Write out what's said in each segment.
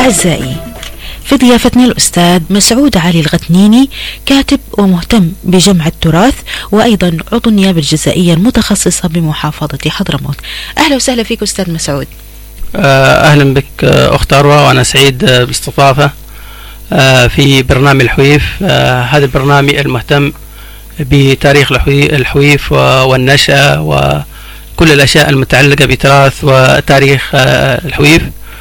أعزائي، في ضيافتنا الأستاذ مسعود علي الغتنيني، كاتب ومهتم بجمع التراث، وأيضا عضو النيابة الجزائية المتخصصة بمحافظة حضرموت. أهلا وسهلا فيك أستاذ مسعود. أهلا بك أخت أروى، وأنا سعيد بالاستضافة في برنامج الحويف. هذا البرنامج المهتم بتاريخ الحويف والنشأة وكل الأشياء المتعلقة بتراث وتاريخ الحويف.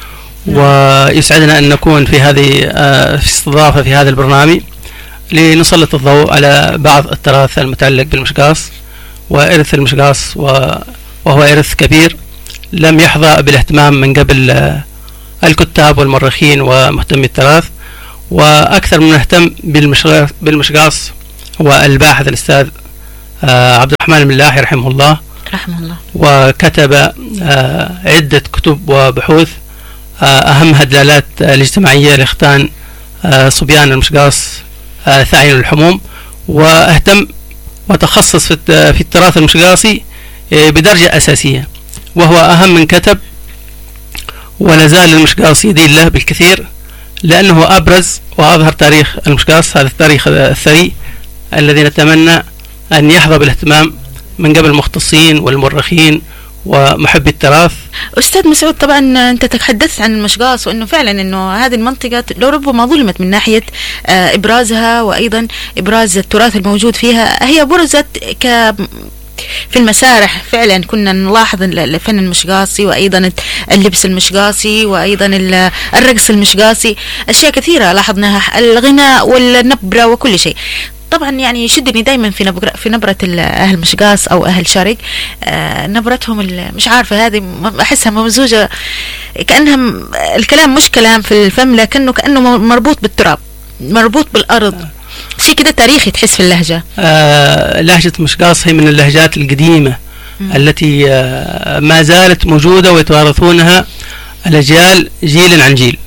ويسعدنا أن نكون في هذه في استضافة في هذا البرنامج لنسلط الضوء على بعض التراث المتعلق بالمشقاص وإرث المشقاص، وهو إرث كبير لم يحظى بالاهتمام من قبل الكتاب والمؤرخين ومهتمي التراث. وأكثر من اهتم بالمشقاص هو الباحث الأستاذ عبد الرحمن الملاحي رحمه الله، وكتب عدة كتب وبحوث أهمها الدلالات الاجتماعية لإختان صبيان المشقاص ثعين الحموم، واهتم وتخصص في التراث المشقاصي بدرجة أساسية، وهو أهم من كتب. ولا زال المشقاص يدين له بالكثير لأنه أبرز وأظهر تاريخ المشقاص، هذا التاريخ الثري الذي نتمنى أن يحظى بالاهتمام من قبل المختصين والمؤرخين ومحبي التراث. أستاذ مسعود، طبعا أنت تحدثت عن المشقاص، وأنه فعلا أنه هذه المنطقة لو ربما ظلمت من ناحية إبرازها وأيضا إبراز التراث الموجود فيها. هي برزت في المسارح، فعلا كنا نلاحظ الفن المشقاصي وأيضا اللبس المشقاصي وأيضا الرقص المشقاصي، أشياء كثيرة لاحظناها، الغناء والنبرة وكل شيء. طبعا يعني يشدني دائما في نبرة أهل مشقاص أو أهل شرق، نبرتهم مش عارفة، هذه أحسها ممزوجة، كأنها الكلام مش كلام في الفم، لكنه كأنه مربوط بالتراب، مربوط بالأرض، شيء كده تاريخي تحس في اللهجة. لهجة مشقاص هي من اللهجات القديمة التي ما زالت موجودة ويتوارثونها الأجيال جيلا عن جيل،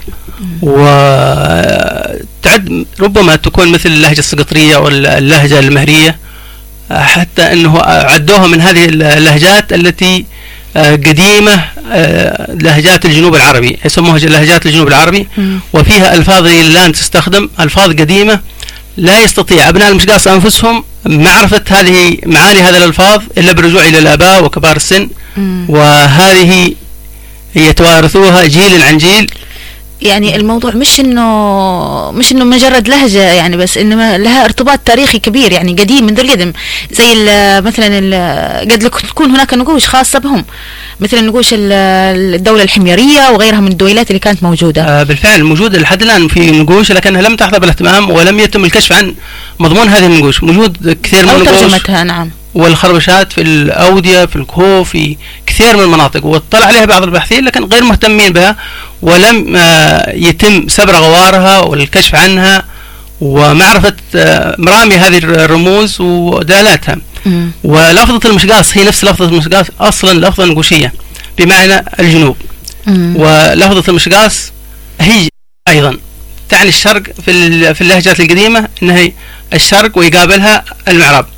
وتعد ربما تكون مثل اللهجة السقطرية واللهجة المهرية، حتى أنه عدوها من هذه اللهجات التي قديمة، لهجات الجنوب العربي، يسموها لهجات الجنوب العربي، وفيها ألفاظ الآن تستخدم ألفاظ قديمة لا يستطيع أبناء المشقاص أنفسهم معرفة هذه معاني هذه الألفاظ إلا بالرجوع إلى الآباء وكبار السن، وهذه يتوارثوها جيل عن جيل. يعني الموضوع مش انه مجرد لهجة يعني بس، انما لها ارتباط تاريخي كبير، يعني قديم من ذو القدم، زي مثلا قد تكون هناك نقوش خاصة بهم، مثل نقوش الدولة الحميرية وغيرها من الدويلات اللي كانت موجودة. بالفعل موجودة لحد الآن في نقوش، لكنها لم تحظى بالاهتمام ولم يتم الكشف عن مضمون هذه النقوش. موجود كثير من النقوش ترجمتها، نعم، والخربشات في الأودية في الكهوف في كثير من المناطق، واطلع عليها بعض الباحثين لكن غير مهتمين بها، ولم يتم سبر غوارها والكشف عنها ومعرفة مرامي هذه الرموز ودلالاتها. ولفظة المشقاص هي نفس لفظة المشقاص أصلا لفظة نقوشية بمعنى الجنوب، ولفظة المشقاص هي أيضا تعني الشرق في اللهجات القديمة، إنها الشرق ويقابلها المعراب،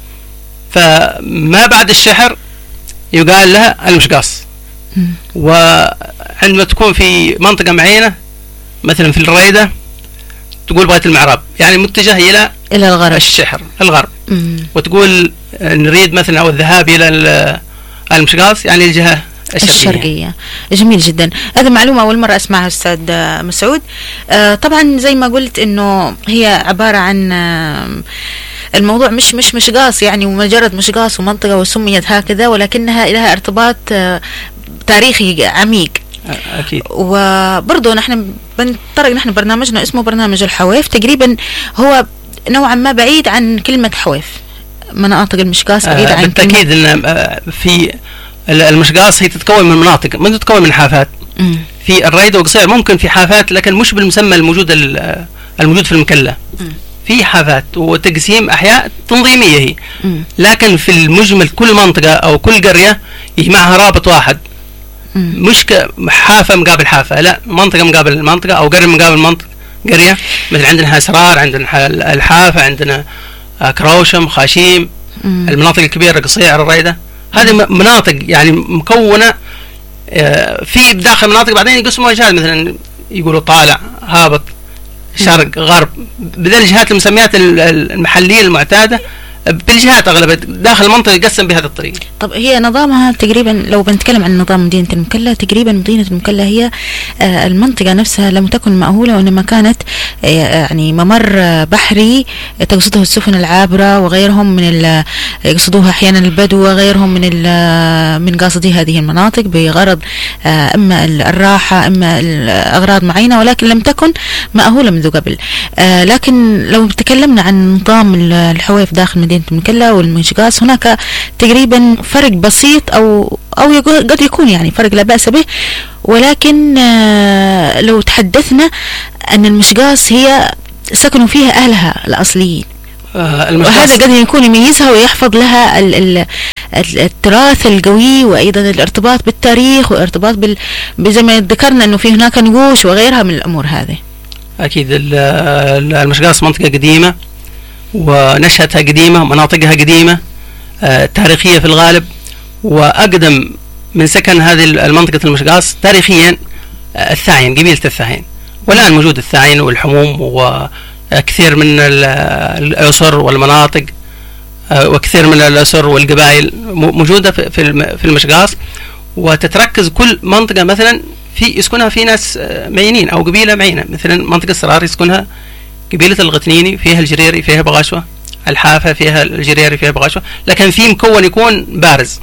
فما بعد الشحر يقال لها المشقاص. وعندما تكون في منطقة معينة مثلا في الريدة تقول بغيت المعراب، يعني متجه إلى الغرب، الشحر الغرب، وتقول نريد مثلا أو الذهاب إلى المشقاص يعني الجهة الشرقية. جميل جدا، هذا معلومة أول مرة أسمعها أستاذ مسعود. طبعا زي ما قلت إنه هي عبارة عن الموضوع مش مشقاص يعني ومجرد مشقاص ومنطقة وسميت هكذا، ولكنها لها ارتباط تاريخي عميق. أكيد. وبرضه نحن بنطرق، نحن برنامجنا اسمه برنامج الحويف، تقريبا هو نوعا ما بعيد عن كلمة حويف، مناطق المشقاص بعيدة عن بالتأكيد إن في المشقاص هي تتكون من مناطق، ما تتكون من حافات. في الريدة وقصير ممكن في حافات، لكن مش بالمسمى الموجود في المكلة. في حافات وتقسيم أحياء تنظيمية هي، لكن في المجمل كل منطقة أو كل قرية يجمعها رابط واحد، مش حافة مقابل حافة، لا، منطقة مقابل منطقة أو قرية مقابل قرية. مثل عندنا أسرار، عندنا الحافة، عندنا كروشم، خاشيم، المناطق الكبيرة قصير، الريدة، هذه مناطق يعني مكونة في داخل مناطق، بعدين يقسموها أجهاد، مثلا يقولوا طالع هابط شرق غرب بذل الجهات المسميات المحلية المعتادة بالجهات أغلبها داخل المنطقة يقسم بهذه الطريقة. طب هي نظامها تقريبا لو بنتكلم عن نظام مدينة المكلا، تقريبا مدينة المكلا هي المنطقة نفسها لم تكن مأهولة، وإنما كانت يعني ممر بحري تقصده السفن العابرة وغيرهم من يقصدوها أحيانا البدو وغيرهم من قاصدي هذه المناطق بغرض إما الراحة إما أغراض معينة، ولكن لم تكن مأهولة منذ قبل. لكن لو تكلمنا عن نظام الحويف داخل مدينة المكلا والمشقاص، هناك تقريبا فرق بسيط أو قد يكون يعني فرق لا بأس به، ولكن لو تحدثنا أن المشقاص هي سكنوا فيها أهلها الأصليين، وهذا قد يكون يميزها ويحفظ لها التراث القوي، وأيضا الارتباط بالتاريخ وارتباط زي ما ذكرنا أنه في هناك نقوش وغيرها من الأمور هذه. أكيد المشقاص منطقة قديمة ونشأتها قديمة، مناطقها قديمة تاريخية في الغالب، وأقدم من سكن هذه المنطقة المشقاص تاريخيا الثاعين، قبيلة الثاعين، والآن موجود الثاعين والحموم وكثير من الأسر والمناطق وكثير من الأسر والقبائل موجودة في المشقاص، وتتركز كل منطقة مثلا يسكنها في ناس معينين أو قبيلة معينة. مثلا منطقة السرار يسكنها قبيلة الغتنيني، فيها الجريري فيها بغاشوة، الحافة فيها الجريري فيها بغاشوة، لكن في مكون يكون بارز.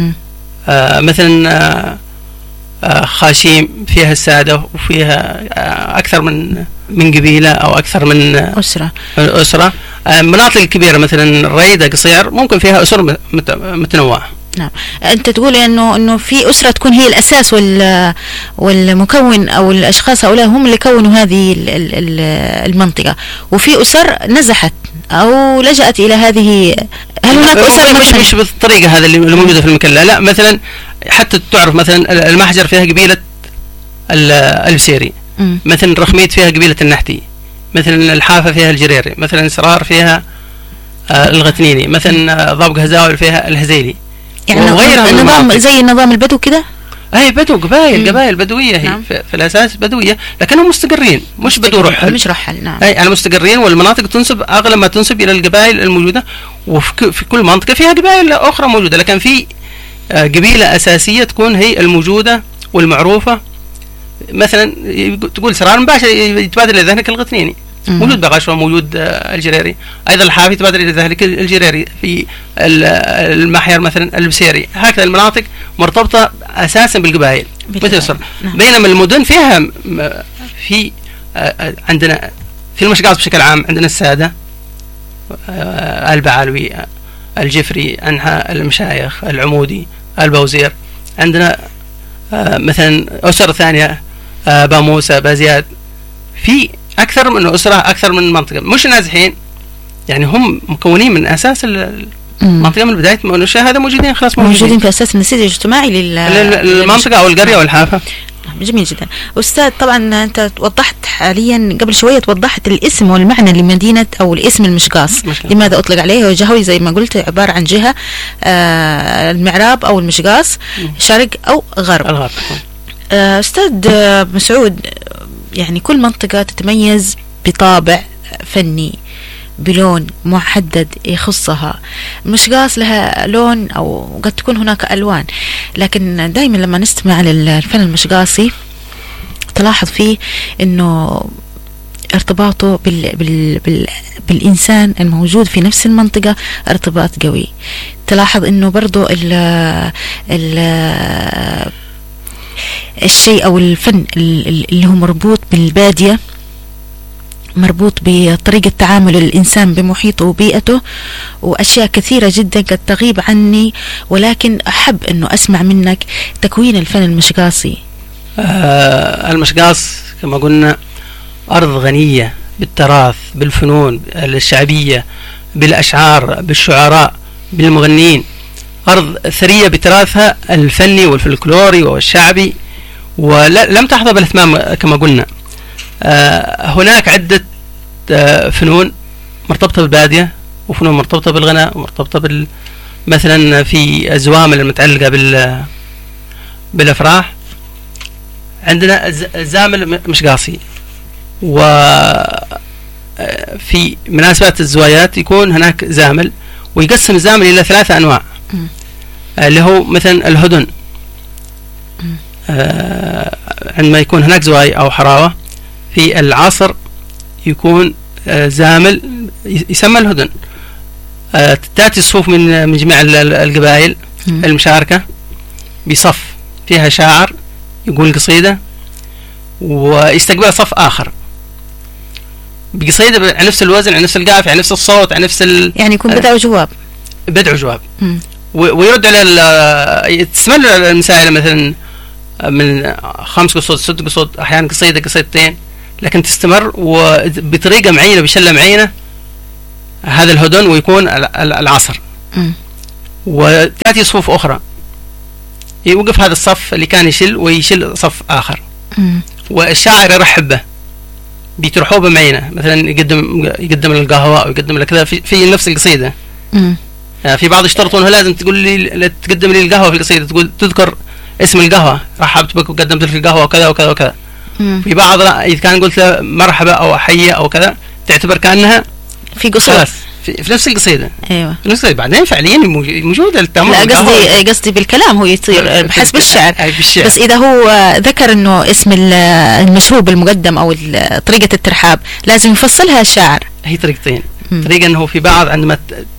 مثلا خاشيم فيها السادة وفيها أكثر من قبيلة أو أكثر من أسرة. مناطق الكبيرة مثلا الريدة قصير ممكن فيها أسر متنوعة. نعم، أنت تقول إنه في أسرة تكون هي الأساس والمكون أو الأشخاص هؤلاء هم اللي كونوا هذه المنطقة، وفي أسر نزحت أو لجأت إلى هذه. هل هناك أسر مش بالطريقة هذا اللي موجودة في المكلا؟ لا، مثلا حتى تعرف مثلا المحجر فيها قبيلة البسيري، مثلا رخميت فيها قبيلة النحتي، مثلا الحافة فيها الجريري، مثلا سرار فيها الغتنيني، مثلا ضابق هزاول فيها الهزيلي، يعني نظام زي نظام البدو كده. اي بدو، قبائل بدويه هي. نعم. في الاساس بدويه، لكنهم مستقرين، مش بدو رحل، مش رحل. نعم، اي يعني مستقرين، والمناطق تنسب اغلب ما تنسب الى القبائل الموجوده، وفي كل منطقه فيها قبائل اخرى موجوده، لكن في قبيله اساسيه تكون هي الموجوده والمعروفه. مثلا تقول سرار مباشر يتبادل الى ذهنك الغتنيني، موجود بغاشوة، موجود الجريري، أيضا الحافي تبادل إلى ذلك الجريري، في المحير مثلا البسيري. هكذا المناطق مرتبطة أساسا بالقبائل مثل نعم. بينما المدن فيها عندنا في المشقاص بشكل عام عندنا السادة، البعالوي، الجفري، أنحى، المشايخ، العمودي، البوزير. عندنا مثلا أسر ثانية باموسى، بازياد، في أكثر من أسرة، أكثر من منطقة، مش نازحين، يعني هم مكونين من أساس المنطقة من بداية منشأها، هذا موجودين خلاص، موجودين في أساس النسيج الاجتماعي للمنطقة أو القرية أو الحافة. جميل جدا أستاذ. طبعا أنت وضحت حاليا قبل شوية، وضحت الاسم والمعنى لمدينة أو الاسم المشقاص، لماذا أطلق عليه وجهوي زي ما قلت، عبارة عن جهة المعراب أو المشقاص، شرق أو غرب. أستاذ مسعود، يعني كل منطقة تتميز بطابع فني، بلون محدد يخصها. المشقاص لها لون أو قد تكون هناك ألوان، لكن دائما لما نستمع للفن المشقاصي تلاحظ فيه أنه ارتباطه بالإنسان الموجود في نفس المنطقة ارتباط قوي. تلاحظ أنه برضو الشيء أو الفن اللي هو مربوط بالبادية، مربوط بطريقة تعامل الإنسان بمحيطه وبيئته، وأشياء كثيرة جدا قد تغيب عني، ولكن أحب أنه أسمع منك تكوين الفن المشقاصي. المشقاص كما قلنا أرض غنية بالتراث، بالفنون الشعبية، بالأشعار، بالشعراء، بالمغنيين، أرض ثرية بتراثها الفني والفلكلوري والشعبي، ولم تحظى بالاهتمام كما قلنا. هناك عدة فنون مرتبطة بالبادية، وفنون مرتبطة بالغناء، ومرتبطة مثلا في الزوامل المتعلقة بالأفراح. عندنا زامل مشقاصي، وفي مناسبات الزوايات يكون هناك زامل، ويقسم الزامل إلى 3 أنواع اللي هو مثلا الهدن. عندما يكون هناك زواي أو حراوة في العصر يكون زامل يسمى الهدن. تأتي الصفوف من جميع القبائل المشاركة بصف فيها شاعر يقول قصيدة، ويستقبل صف آخر بقصيدة على نفس الوزن، على نفس القافية، على نفس الصوت، على نفس يعني يكون بدء وجواب. بدء وجواب. ويرد على تستمر المسائل مثلا من 5 قصود 6 قصود، أحيانا قصيدة قصيدتين، لكن تستمر وبطريقة معينة بشلة معينة. هذا الهدن ويكون العصر. وتأتي صفوف أخرى يوقف هذا الصف اللي كان يشل ويشل صف آخر، والشاعر يرحب به بترحوبة معينة، مثلا يقدم القهوة أو يقدم كذا في نفس القصيدة. في بعض يشترطون لازم تقول لي تقدم لي القهوة في القصيدة، تقول تذكر اسم القهوة، رحبت بك وقدمت لك القهوة وكذا وكذا وكذا. في بعض إذا كان قلت له مرحبا أو حية أو كذا تعتبر كأنها في قصيدة في نفس القصيدة. ايوه في نفس بعدين فعليا موجودة التمر. لا قصدي بالكلام هو يصير بحسب الشعر. بس إذا هو ذكر إنه اسم المشروب المقدم أو طريقة الترحاب لازم يفصلها الشاعر. هي طريقتين. طريقة إنه في بعض عندما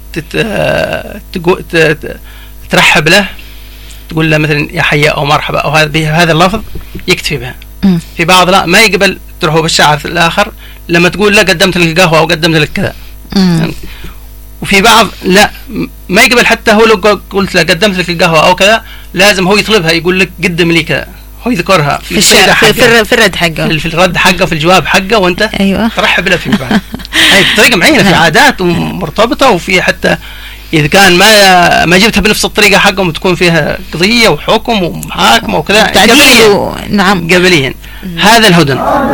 ترحب له تقول له مثلا يا حيا أو مرحبا أو هذا اللفظ يكتفي بها. في بعض لا ما يقبل ترحب الشاعر الآخر لما تقول له قدمت لك القهوة أو قدمت لك كذا. وفي بعض لا ما يقبل، حتى هو لو قلت له قدمت لك القهوة أو كذا لازم هو يطلبها، يقول لك قدم لي كذا، هو يذكرها في الشعر في الرد حقه، في الرد حقه، في الجواب حقه، وانت أيوة ترحب له في بعض. هي بطريقة معينة، في عادات ومرتبطة، وفي حتى إذا كان ما جبتها بنفس الطريقة حقهم تكون فيها قضية وحكم ومحاكمة وكذا تعديل. نعم قبليا. هذا الهدن.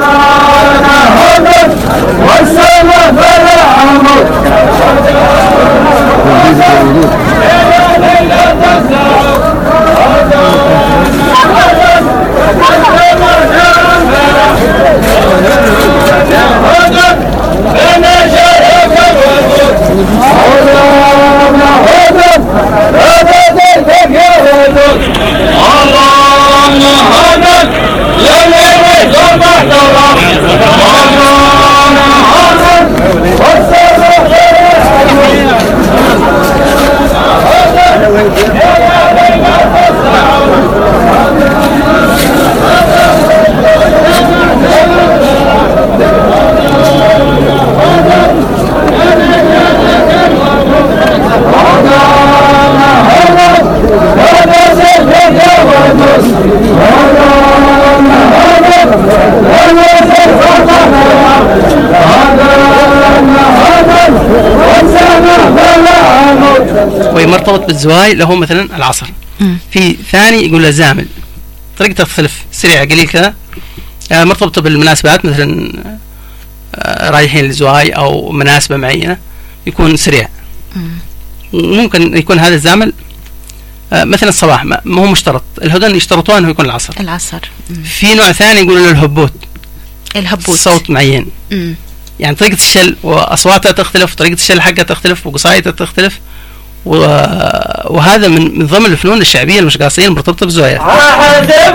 ومرتبط بالزواي له مثلا العصر. في ثاني يقول له زامل، طريقته تختلف، سريع قليل كذا، مرتبطة بالمناسبات، مثلا رايحين للزواي أو مناسبة معينة يكون سريع. ممكن يكون هذا الزامل مثلا الصباح، ما هو مشترط. الهدن يشترطون أنه يكون العصر. في نوع ثاني يقولون له الهبوت، صوت معين. يعني طريقة الشل وأصواتها تختلف، طريقة الشل حقها تختلف، وقصايدها تختلف، وهذا من ضمن الفنون الشعبية المشقاصية المرتبطة بالزوايا.